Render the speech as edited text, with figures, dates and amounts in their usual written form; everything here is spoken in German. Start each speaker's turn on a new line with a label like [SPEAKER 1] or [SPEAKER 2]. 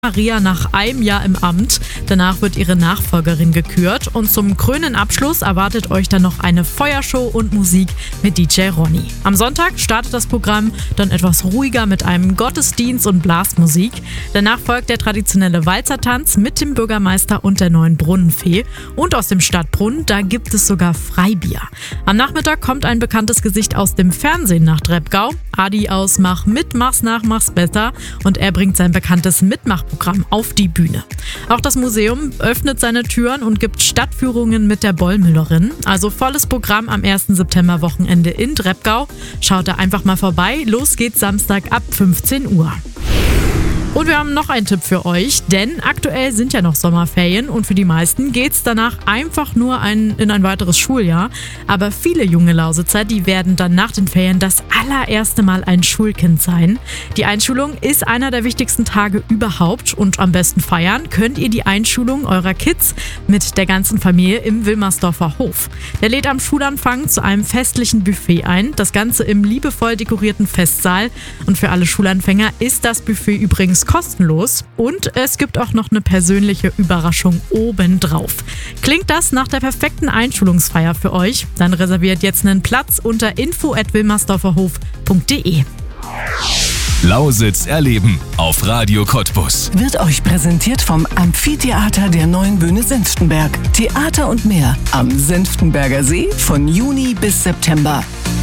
[SPEAKER 1] Maria nach einem Jahr im Amt. Danach wird ihre Nachfolgerin gekürt und zum krönenden Abschluss erwartet euch dann noch eine Feuershow und Musik mit DJ Ronny. Am Sonntag startet das Programm dann etwas ruhiger mit einem Gottesdienst und Blasmusik. Danach folgt der traditionelle Walzertanz mit dem Bürgermeister und der neuen Brunnenfee. Und aus dem Stadtbrunnen, da gibt es sogar Freibier. Am Nachmittag kommt ein bekanntes Gesicht aus dem Fernsehen nach Treppgau. Adi aus Mach mit, mach's nach, mach's besser. Und er bringt sein bekanntes Mitmachprogramm auf die Bühne. Auch das Museum öffnet seine Türen und gibt Stadtführungen mit der Bollmüllerin. Also volles Programm am 1. September Wochenende in Treppgau. Schaut da einfach mal vorbei. Los geht's Samstag ab 15 Uhr. Und wir haben noch einen Tipp für euch, denn aktuell sind ja noch Sommerferien und für die meisten geht's danach einfach nur in ein weiteres Schuljahr. Aber viele junge Lausitzer, die werden dann nach den Ferien das allererste Mal ein Schulkind sein. Die Einschulung ist einer der wichtigsten Tage überhaupt und am besten feiern könnt ihr die Einschulung eurer Kids mit der ganzen Familie im Wilmersdorfer Hof. Der lädt am Schulanfang zu einem festlichen Buffet ein, das Ganze im liebevoll dekorierten Festsaal. Und für alle Schulanfänger ist das Buffet übrigens kostenlos und es gibt auch noch eine persönliche Überraschung obendrauf. Klingt das nach der perfekten Einschulungsfeier für euch? Dann reserviert jetzt einen Platz unter info@wilmersdorferhof.de.
[SPEAKER 2] Lausitz erleben auf Radio Cottbus.
[SPEAKER 3] Wird euch präsentiert vom Amphitheater der Neuen Bühne Senftenberg. Theater und mehr am Senftenberger See von Juni bis September.